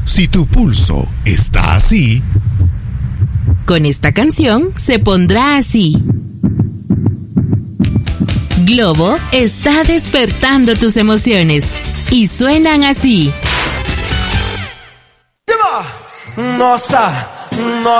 Si tu pulso está así, con esta canción se pondrá así. Globo está despertando tus emociones y suenan así. Nossa, nossa.